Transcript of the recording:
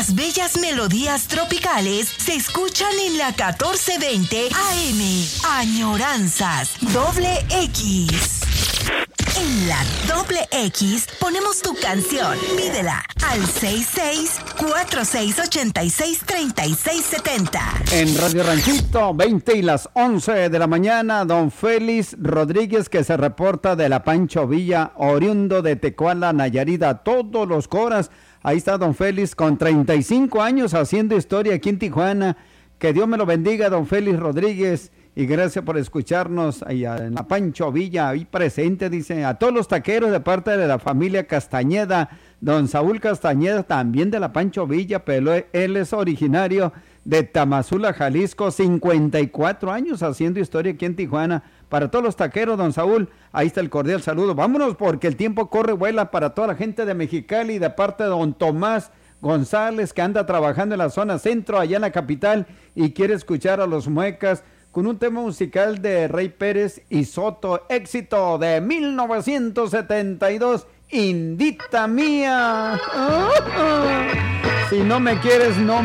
Las bellas melodías tropicales se escuchan en la 1420 AM. Añoranzas Doble X. En la Doble X ponemos tu canción. Pídela al 66-4686-3670. En Radio Ranchito, 20 y las 11 de la mañana, don Félix Rodríguez, que se reporta de la Pancho Villa, oriundo de Tecuala, Nayarit, a todos los coras. Ahí está don Félix con 35 años haciendo historia aquí en Tijuana. Que Dios me lo bendiga, don Félix Rodríguez. Y gracias por escucharnos allá en la Pancho Villa, ahí presente, dice, a todos los taqueros de parte de la familia Castañeda, don Saúl Castañeda, también de la Pancho Villa, pero él es originario de Tamazula, Jalisco, 54 años haciendo historia aquí en Tijuana. Para todos los taqueros, don Saúl, ahí está el cordial saludo. Vámonos porque el tiempo corre, vuela para toda la gente de Mexicali, de parte de don Tomás González, que anda trabajando en la zona centro, allá en la capital, y quiere escuchar a los Muecas, con un tema musical de Rey Pérez y Soto, éxito de 1972, Indita Mía. Si no me quieres, no